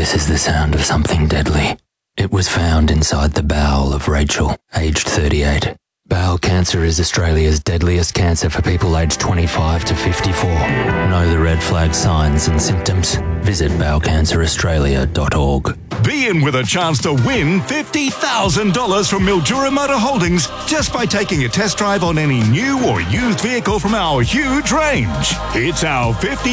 This is the sound of something deadly. It was found inside the bowel of Rachel, aged 38. Bowel cancer is Australia's deadliest cancer for people aged 25 to 54. Know the red flag signs and symptoms? Visit bowelcanceraustralia.org. Be in with a chance to win $50,000 from Mildura Motor Holdings just by taking a test drive on any new or used vehicle from our huge range. It's our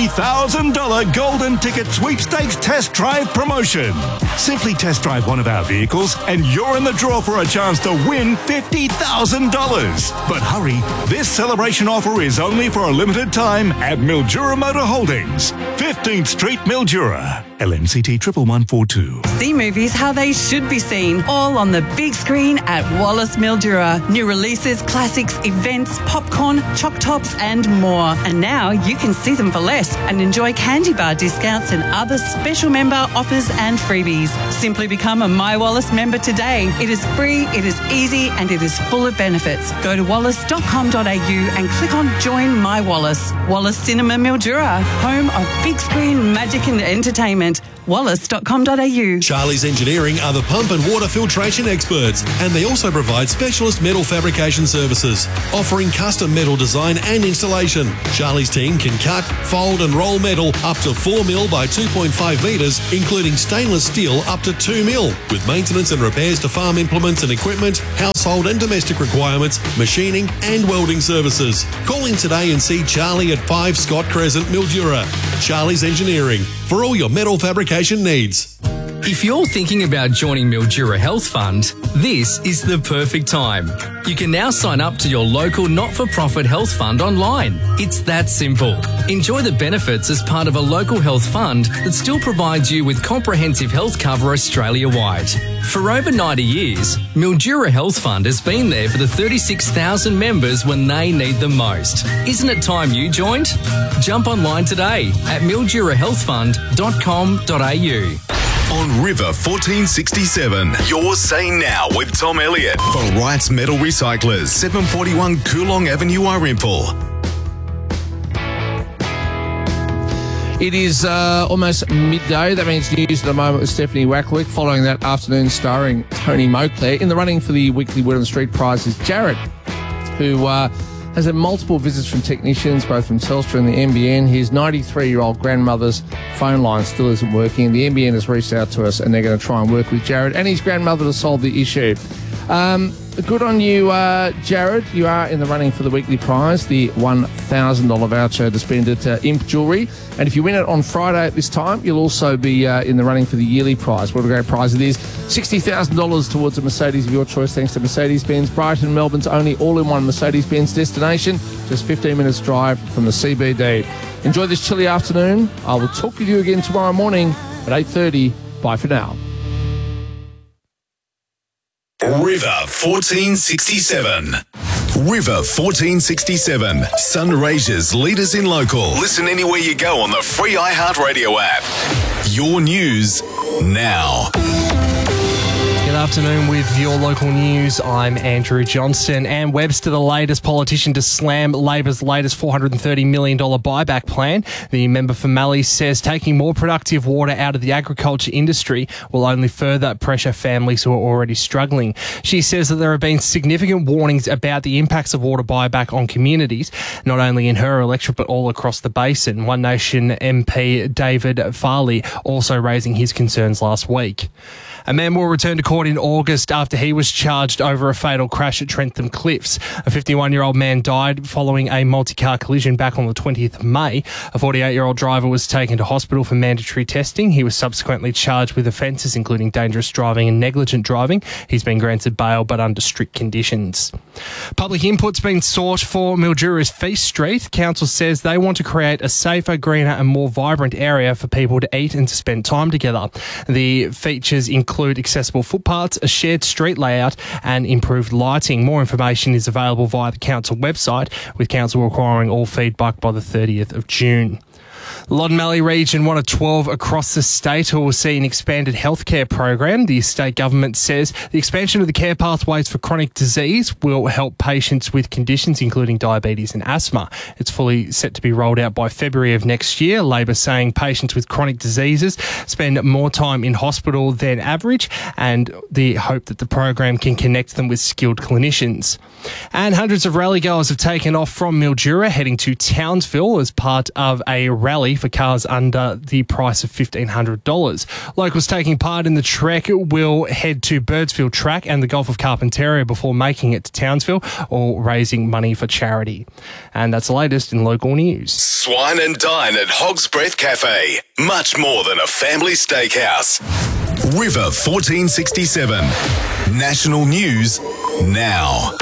$50,000 Golden Ticket Sweepstakes Test Drive promotion. Simply test drive one of our vehicles and you're in the draw for a chance to win $50,000. But hurry, this celebration offer is only for a limited time at Mildura Motor Holdings, 15th Street, Mildura. LMCT 11142. See movies how they should be seen, all on the big screen at Wallace Mildura. New releases, classics, events, popcorn, choc tops and more. And now you can see them for less and enjoy candy bar discounts and other special member offers and freebies. Simply become a My Wallace member today. It is free, it is easy and it is full of benefits. Go to wallace.com.au and click on Join My Wallace. Wallace Cinema Mildura, home of big screen magic and entertainment. Wallace.com.au. Charlie's Engineering are the pump and water filtration experts, and they also provide specialist metal fabrication services, offering custom metal design and installation. Charlie's team can cut, fold and roll metal up to 4 mil by 2.5 metres, including stainless steel up to 2 mil, with maintenance and repairs to farm implements and equipment, household and domestic requirements, machining and welding services. Call in today and see Charlie at 5 Scott Crescent, Mildura. Charlie's Engineering, for all your metal fabrication needs. If you're thinking about joining Mildura Health Fund, this is the perfect time. You can now sign up to your local not-for-profit health fund online. It's that simple. Enjoy the benefits as part of a local health fund that still provides you with comprehensive health cover Australia-wide. For over 90 years, Mildura Health Fund has been there for the 36,000 members when they need them most. Isn't it time you joined? Jump online today at mildurahealthfund.com.au. On River 1467, you're saying now with Tom Elliott for Wright's Metal Recyclers, 741 Coolong Avenue, Irimple. It is almost midday. That means news at the moment with Stephanie Wackwick. Following that afternoon starring Tony Moclair. In the running for the weekly Word on the Street prize is Jared, who has had multiple visits from technicians, both from Telstra and the NBN. His 93-year-old grandmother's phone line still isn't working. The NBN has reached out to us and they're going to try and work with Jared and his grandmother to solve the issue. Good on you, Jared. You are in the running for the weekly prize, the $1,000 voucher to spend at Imp Jewellery. And if you win it on Friday at this time, you'll also be in the running for the yearly prize. What a great prize it is. $60,000 towards a Mercedes of your choice, thanks to Mercedes-Benz. Brighton, Melbourne's only all-in-one Mercedes-Benz destination. Just 15 minutes drive from the CBD. Enjoy this chilly afternoon. I will talk with you again tomorrow morning at 8:30. Bye for now. River 1467. River 1467. Sunraysia's leaders in local. Listen anywhere you go on the free iHeartRadio app. Your news now. Good afternoon with your local news. I'm Andrew Johnston. Anne Webster, the latest politician to slam Labor's latest $430 million buyback plan. The member for Mallee says taking more productive water out of the agriculture industry will only further pressure families who are already struggling. She says that there have been significant warnings about the impacts of water buyback on communities, not only in her electorate but all across the basin. One Nation MP David Farley also raising his concerns last week. A man will return to court in August after he was charged over a fatal crash at Trentham Cliffs. A 51-year-old man died following a multi-car collision back on the 20th of May. A 48-year-old driver was taken to hospital for mandatory testing. He was subsequently charged with offences including dangerous driving and negligent driving. He's been granted bail but under strict conditions. Public input's been sought for Mildura's Feast Street. Council says they want to create a safer, greener and more vibrant area for people to eat and to spend time together. The features include accessible footpaths, a shared street layout and improved lighting. More information is available via the council website, with council requiring all feedback by the 30th of June. Loddon Mallee region, one of 12 across the state who will see an expanded healthcare program. The state government says the expansion of the care pathways for chronic disease will help patients with conditions including diabetes and asthma. It's fully set to be rolled out by February of next year. Labor saying patients with chronic diseases spend more time in hospital than average, and the hope that the program can connect them with skilled clinicians. And hundreds of rally goers have taken off from Mildura heading to Townsville as part of a rally for cars under the price of $1,500. Locals taking part in the trek will head to Birdsfield Track and the Gulf of Carpentaria before making it to Townsville, all raising money for charity. And that's the latest in local news. Swine and dine at Hog's Breath Cafe. Much more than a family steakhouse. River 1467. National news now.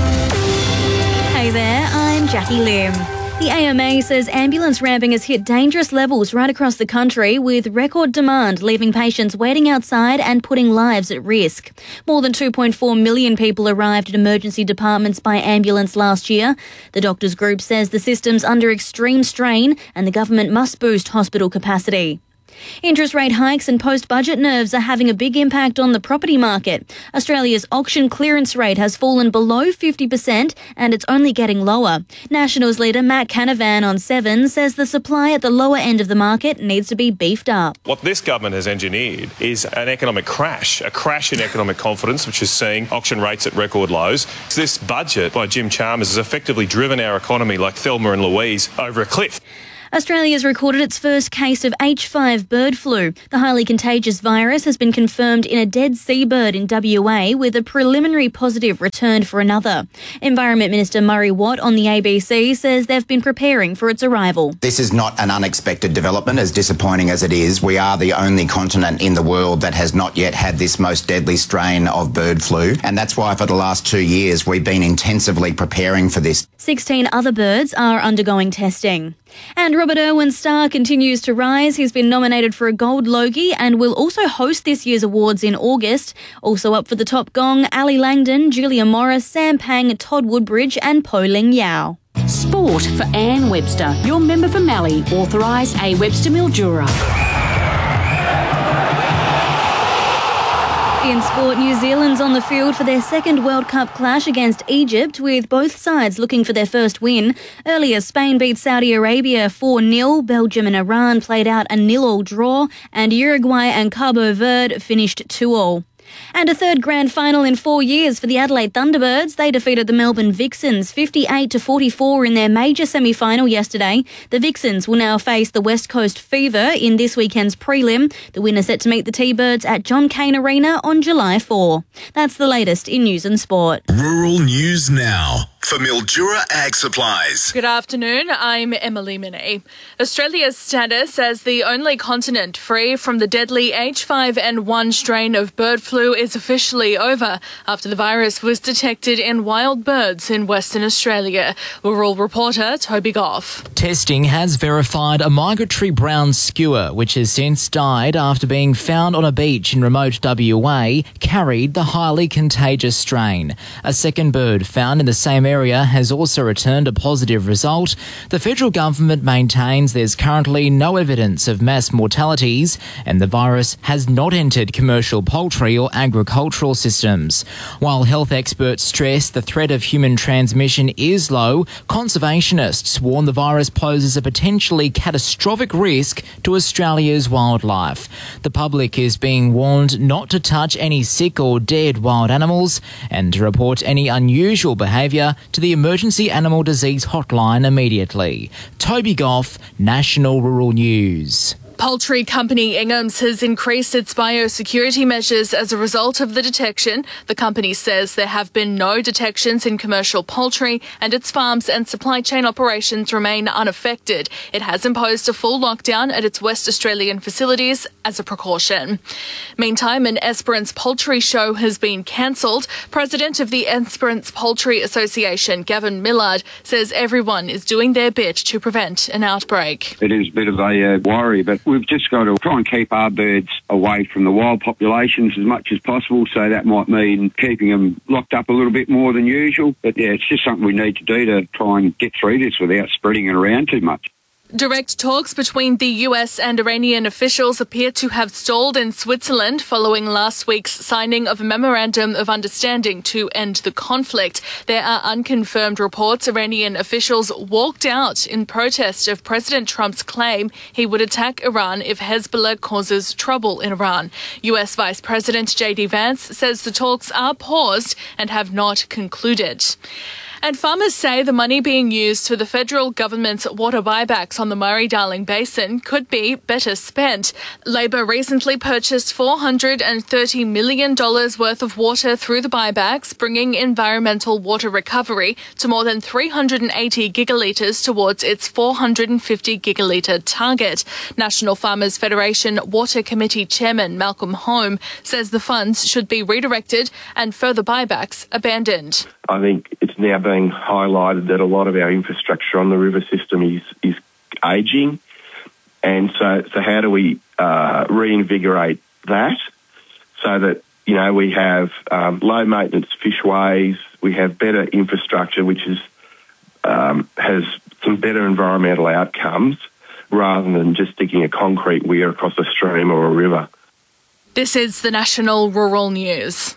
Hey there, I'm Jackie Lim. The AMA says ambulance ramping has hit dangerous levels right across the country with record demand, leaving patients waiting outside and putting lives at risk. More than 2.4 million people arrived at emergency departments by ambulance last year. The doctors' group says the system's under extreme strain and the government must boost hospital capacity. Interest rate hikes and post-budget nerves are having a big impact on the property market. Australia's auction clearance rate has fallen below 50% and it's only getting lower. Nationals leader Matt Canavan on 7 says the supply at the lower end of the market needs to be beefed up. What this government has engineered is an economic crash, a crash in economic confidence, which is seeing auction rates at record lows. This budget by Jim Chalmers has effectively driven our economy like Thelma and Louise over a cliff. Australia's recorded its first case of H5 bird flu. The highly contagious virus has been confirmed in a dead seabird in WA, with a preliminary positive returned for another. Environment Minister Murray Watt on the ABC says they've been preparing for its arrival. This is not an unexpected development, as disappointing as it is. We are the only continent in the world that has not yet had this most deadly strain of bird flu, and that's why for the last 2 years we've been intensively preparing for this. 16 other birds are undergoing testing. And Robert Irwin's star continues to rise. He's been nominated for a Gold Logie and will also host this year's awards in August. Also up for the Top Gong, Ali Langdon, Julia Morris, Sam Pang, Todd Woodbridge and Po Ling Yao. Sport for Anne Webster, your member for Mallee, authorised A. Webster Mildura. In sport, New Zealand's on the field for their second World Cup clash against Egypt, with both sides looking for their first win. Earlier, Spain beat Saudi Arabia 4-0, Belgium and Iran played out a 0-0 draw, and Uruguay and Cabo Verde finished 2-2. And a third grand final in 4 years for the Adelaide Thunderbirds. They defeated the Melbourne Vixens 58-44 in their major semi-final yesterday. The Vixens will now face the West Coast Fever in this weekend's prelim. The winner set to meet the T-Birds at John Cain Arena on July 4. That's the latest in news and sport. Rural News Now for Mildura Ag Supplies. Good afternoon, I'm Emily Minney. Australia's status as the only continent free from the deadly H5N1 strain of bird flu is officially over after the virus was detected in wild birds in Western Australia. Rural reporter Toby Goff. Testing has verified a migratory brown skua, which has since died after being found on a beach in remote WA, carried the highly contagious strain. A second bird found in the same area has also returned a positive result. The federal government maintains there's currently no evidence of mass mortalities and the virus has not entered commercial poultry or agricultural systems. While health experts stress the threat of human transmission is low, conservationists warn the virus poses a potentially catastrophic risk to Australia's wildlife. The public is being warned not to touch any sick or dead wild animals and to report any unusual behaviour to the Emergency Animal Disease Hotline immediately. Toby Goff, National Rural News. Poultry company Ingham's has increased its biosecurity measures as a result of the detection. The company says there have been no detections in commercial poultry and its farms and supply chain operations remain unaffected. It has imposed a full lockdown at its West Australian facilities as a precaution. Meantime, an Esperance poultry show has been cancelled. President of the Esperance Poultry Association, Gavin Millard, says everyone is doing their bit to prevent an outbreak. It is a bit of a worry, but we've just got to try and keep our birds away from the wild populations as much as possible, so that might mean keeping them locked up a little bit more than usual. But yeah, it's just something we need to do to try and get through this without spreading it around too much. Direct talks between the US and Iranian officials appear to have stalled in Switzerland following last week's signing of a memorandum of understanding to end the conflict. There are unconfirmed reports Iranian officials walked out in protest of President Trump's claim he would attack Iran if Hezbollah causes trouble in Iran. US Vice President J.D. Vance says the talks are paused and have not concluded. And farmers say the money being used for the federal government's water buybacks on the Murray-Darling Basin could be better spent. Labor recently purchased $430 million worth of water through the buybacks, bringing environmental water recovery to more than 380 gigalitres towards its 450 gigalitre target. National Farmers Federation Water Committee Chairman Malcolm Home says the funds should be redirected and further buybacks abandoned. I think it's now being highlighted that a lot of our infrastructure on the river system is ageing, and so how do we reinvigorate that so that we have low maintenance fishways, we have better infrastructure which has some better environmental outcomes rather than just sticking a concrete weir across a stream or a river. This is the National Rural News.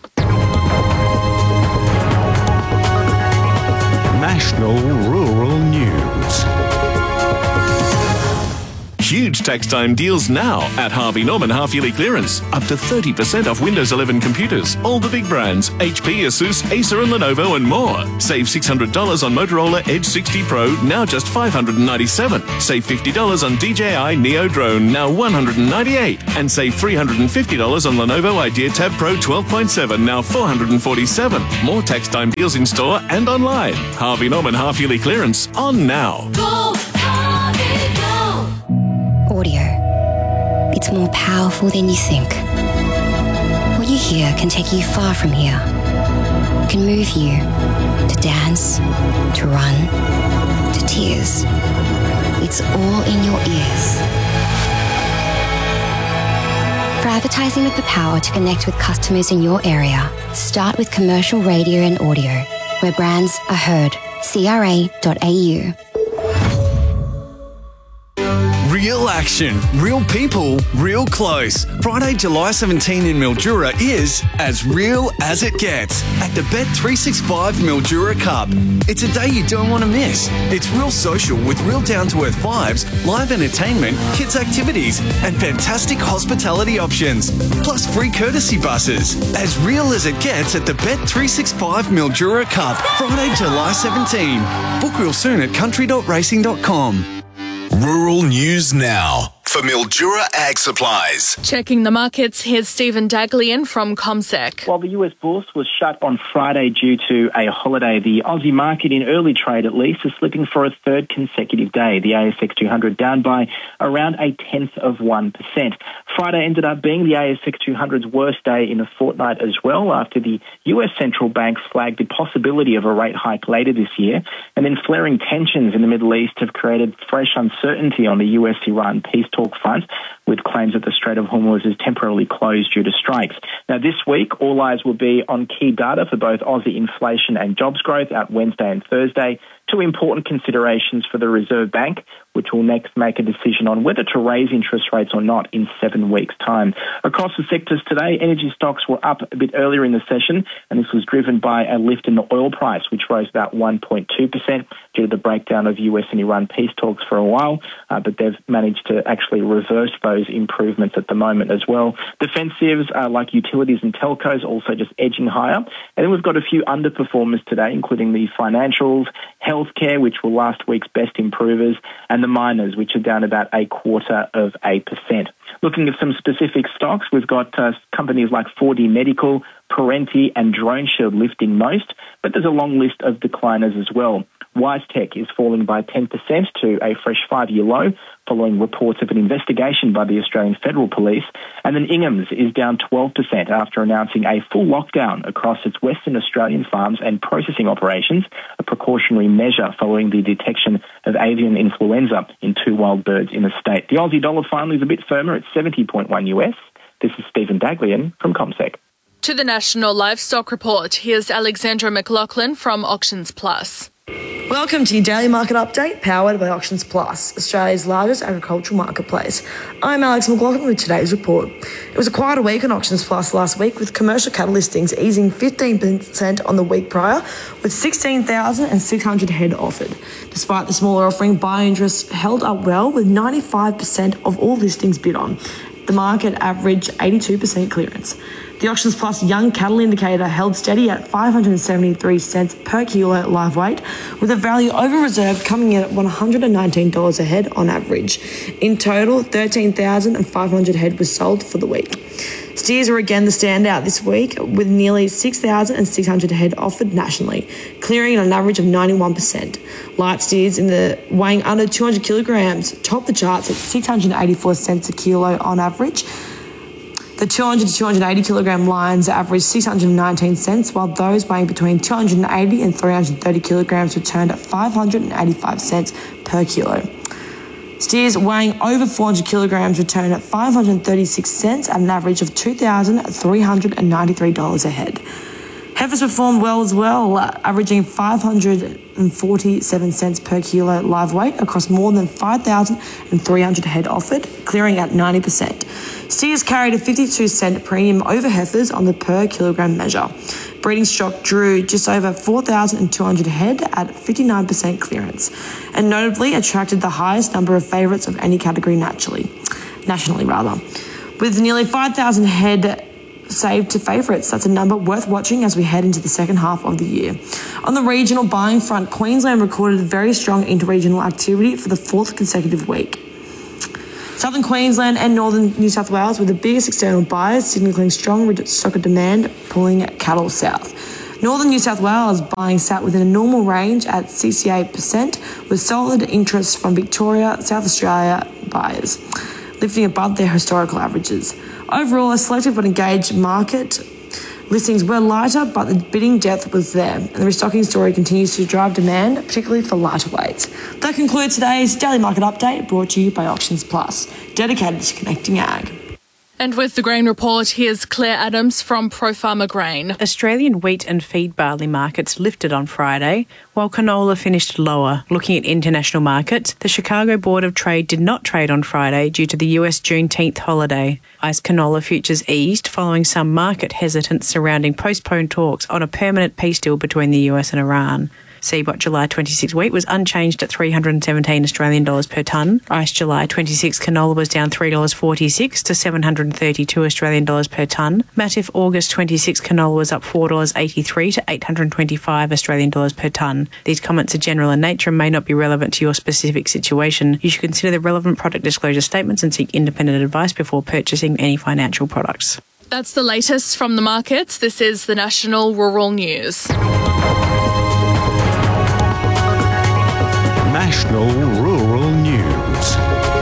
National Rural News. Huge tax time deals now at Harvey Norman half-yearly clearance. Up to 30% off Windows 11 computers. All the big brands, HP, Asus, Acer and Lenovo and more. Save $600 on Motorola Edge 60 Pro, now just $597. Save $50 on DJI Neo Drone, now $198. And save $350 on Lenovo Idea Tab Pro 12.7, now $447. More tax time deals in store and online. Harvey Norman half-yearly clearance on now. Go, Harvey, go! Audio. It's more powerful than you think. What you hear can take you far from here. Can move you to dance, to run, to tears. It's all in your ears. For advertising with the power to connect with customers in your area, start with commercial radio and audio, where brands are heard. CRA.au. Real action, real people, real close. Friday, July 17 in Mildura is as real as it gets at the Bet365 Mildura Cup. It's a day you don't want to miss. It's real social with real down-to-earth vibes, live entertainment, kids' activities, and fantastic hospitality options. Plus free courtesy buses. As real as it gets at the Bet365 Mildura Cup. Friday, July 17. Book real soon at country.racing.com. Rural News Now for Mildura Ag Supplies. Checking the markets, here's Stephen Daglian from CommSec. While the US bourse was shut on Friday due to a holiday, the Aussie market in early trade at least is slipping for a third consecutive day. The ASX 200 down by around 0.1%. Friday ended up being the ASX 200's worst day in a fortnight as well, after the US central banks flagged the possibility of a rate hike later this year, and then flaring tensions in the Middle East have created fresh uncertainty on the US-Iran peace talk front, with claims that the Strait of Hormuz is temporarily closed due to strikes. Now, this week, all eyes will be on key data for both Aussie inflation and jobs growth out Wednesday and Thursday, two important considerations for the Reserve Bank, which will next make a decision on whether to raise interest rates or not in 7 weeks' time. Across the sectors today, energy stocks were up a bit earlier in the session, and this was driven by a lift in the oil price, which rose about 1.2% due to the breakdown of US and Iran peace talks for a while, but they've managed to actually reverse those improvements at the moment as well. Defensives like utilities and telcos also just edging higher. And then we've got a few underperformers today, including the financials, healthcare, which were last week's best improvers, and the miners, which are down about 0.25%. Looking at some specific stocks, we've got companies like 4D Medical, Parenti and DroneShield lifting most, but there's a long list of decliners as well. WiseTech is falling by 10% to a fresh 5-year low, following reports of an investigation by the Australian Federal Police. And then Ingham's is down 12% after announcing a full lockdown across its Western Australian farms and processing operations, a precautionary measure following the detection of avian influenza in 2 wild birds in the state. The Aussie dollar finally is a bit firmer at 70.1 US. This is Stephen Daglian from CommSec. To the National Livestock Report, here's Alexandra McLaughlin from Auctions Plus. Welcome to your daily market update, powered by Auctions Plus, Australia's largest agricultural marketplace. I'm Alex McLaughlin with today's report. It was a quieter week on Auctions Plus last week, with commercial cattle listings easing 15% on the week prior, with 16,600 head offered. Despite the smaller offering, buyer interest held up well, with 95% of all listings bid on. The market averaged 82% clearance. The Auctions Plus Young Cattle Indicator held steady at 573 cents per kilo live weight, with a value over reserve coming in at $119 a head on average. In total, 13,500 head was sold for the week. Steers were again the standout this week, with nearly 6,600 head offered nationally, clearing at an average of 91%. Light steers in the weighing under 200 kilograms topped the charts at 684 cents a kilo on average. The 200 to 280 kilogram lines averaged 619 cents, while those weighing between 280 and 330 kilograms returned at 585 cents per kilo. Steers weighing over 400 kilograms returned at 536 cents at an average of $2,393 a head. Heifers performed well as well, averaging 547 cents per kilo live weight across more than 5,300 head offered, clearing at 90%. Steers carried a 52 cent premium over heifers on the per kilogram measure. Breeding stock drew just over 4,200 head at 59% clearance, and notably attracted the highest number of favourites of any category nationally, with nearly 5,000 head saved to favourites. That's a number worth watching as we head into the second half of the year. On the regional buying front, Queensland recorded very strong interregional activity for the fourth consecutive week. Southern Queensland and Northern New South Wales were the biggest external buyers, signaling strong stock demand pulling cattle south. Northern New South Wales buying sat within a normal range at 68%, with solid interest from Victoria, South Australia buyers, lifting above their historical averages. Overall, a selective but engaged market. Listings were lighter, but the bidding depth was there, and the restocking story continues to drive demand, particularly for lighter weights. That concludes today's Daily Market Update, brought to you by Auctions Plus, dedicated to connecting ag. And with the grain report, here's Claire Adams from ProFarmer Grain. Australian wheat and feed barley markets lifted on Friday, while canola finished lower. Looking at international markets, the Chicago Board of Trade did not trade on Friday due to the US Juneteenth holiday. ICE canola futures eased following some market hesitance surrounding postponed talks on a permanent peace deal between the US and Iran. CBOT July 26 wheat was unchanged at $317 Australian dollars per tonne. ICE July 26 canola was down $3.46 to $732 Australian dollars per tonne. Matif August 26 canola was up $4.83 to $825 Australian dollars per tonne. These comments are general in nature and may not be relevant to your specific situation. You should consider the relevant product disclosure statements and seek independent advice before purchasing any financial products. That's the latest from the markets. This is the National Rural News. National Rural News.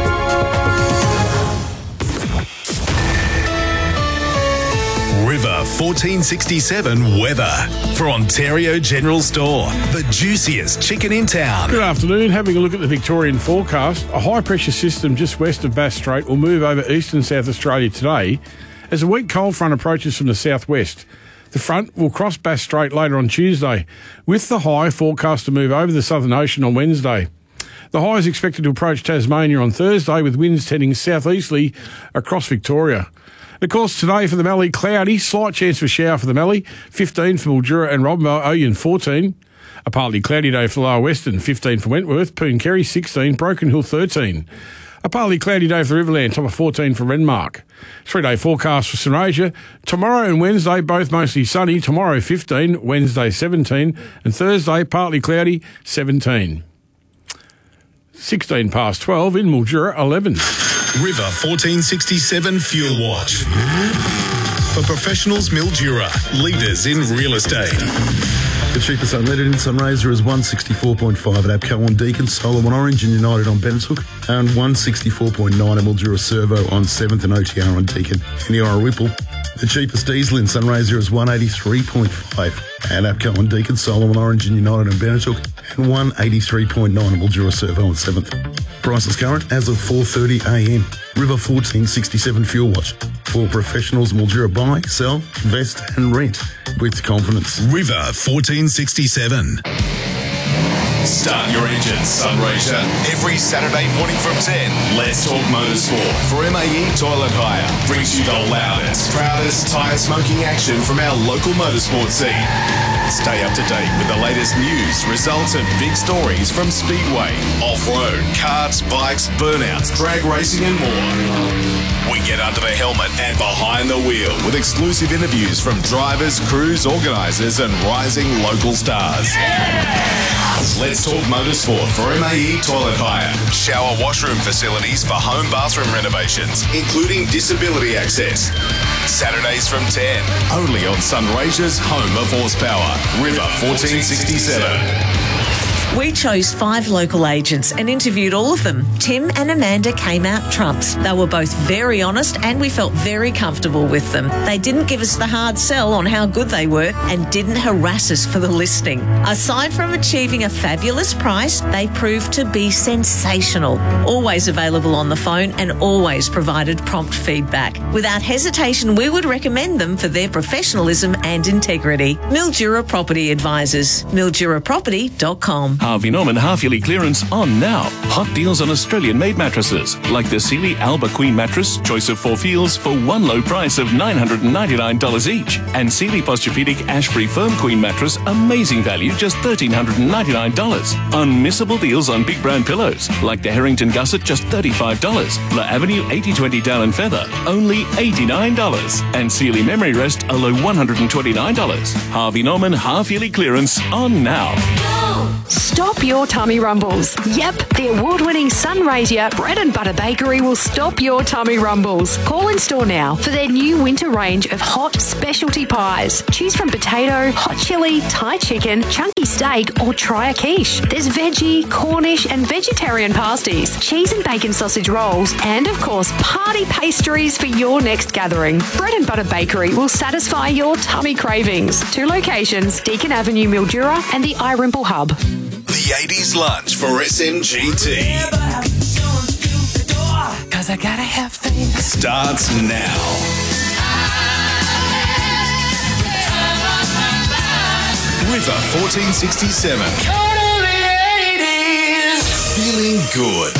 River 1467 weather for Ontario General Store, the juiciest chicken in town. Good afternoon. Having a look at the Victorian forecast, a high-pressure system just west of Bass Strait will move over eastern South Australia today as a weak cold front approaches from the southwest. The front will cross Bass Strait later on Tuesday, with the high forecast to move over the Southern Ocean on Wednesday. The high is expected to approach Tasmania on Thursday, with winds heading southeasterly across Victoria. Of course, today for the Mallee, cloudy, slight chance for a shower for the Mallee, 15 for Mildura and Robinvale, Oyen 14. A partly cloudy day for Lower Western, 15 for Wentworth, Pooncarry 16, Broken Hill 13. A partly cloudy day for Riverland, top of 14 for Renmark. 3-day forecast for St Asia. Tomorrow and Wednesday, both mostly sunny. Tomorrow 15, Wednesday 17, and Thursday partly cloudy, 17. 16 past 12 in Mildura, 11. River 1467 Fuel Watch. For professionals, Mildura, leaders in real estate. The cheapest unleaded in Sunraysia is 164.5 at APCO on Deakin, Solomon Orange and United on Bentook, and 164.9 at Mildura Servo on 7th and OTR on Deakin. In the Ira Whipple, the cheapest diesel in Sunraysia is 183.5 at APCO on Deakin, Solomon Orange and United on Bentook, and 183.9 at Mildura Servo on 7th. Prices current as of 4:30am. River 1467 Fuel Watch. For professionals, Mildura buy, sell, invest and rent with confidence. River 1467. Start your engines, Sunraysia. Every Saturday morning from 10, Let's Talk Motorsport for MAE Toilet Hire brings you the loudest, proudest tyre smoking action from our local motorsport scene. Stay up to date with the latest news, results and big stories from Speedway, off-road, karts, bikes, burnouts, drag racing and more. We get under the helmet and behind the wheel with exclusive interviews from drivers, crews, organisers and rising local stars. Let's Talk Motorsport for MAE Toilet Hire. Shower washroom facilities for home bathroom renovations, including disability access. Saturdays from 10, only on Sunraysia's home of horsepower, River 1467. We chose 5 local agents and interviewed all of them. Tim and Amanda came out trumps. They were both very honest and we felt very comfortable with them. They didn't give us the hard sell on how good they were and didn't harass us for the listing. Aside from achieving a fabulous price, they proved to be sensational. Always available on the phone and always provided prompt feedback. Without hesitation, we would recommend them for their professionalism and integrity. Mildura Property Advisors. MilduraProperty.com. Harvey Norman half-yearly clearance on now. Hot deals on Australian-made mattresses, like the Sealy Alba Queen mattress, choice of 4 feels for one low price of $999 each. And Sealy Posturepedic Ashbury Firm Queen mattress, amazing value, just $1,399. Unmissable deals on big brand pillows, like the Harrington Gusset, just $35. La Avenue 8020 Down and Feather, only $89. And Sealy Memory Rest, a low $129. Harvey Norman half-yearly clearance on now. Stop your tummy rumbles. Yep, the award-winning Sunraysia Bread and Butter Bakery will stop your tummy rumbles. Call in store now for their new winter range of hot specialty pies. Choose from potato, hot chili, Thai chicken, chunky steak, or try a quiche. There's veggie, Cornish, and vegetarian pasties, cheese and bacon sausage rolls, and of course, party pastries for your next gathering. Bread and Butter Bakery will satisfy your tummy cravings. 2 locations, Deakin Avenue, Mildura, and the iRimple Hub. The 80s lunch for SMGT. Cause I gotta have faith. Starts now. River 1467. Feeling good.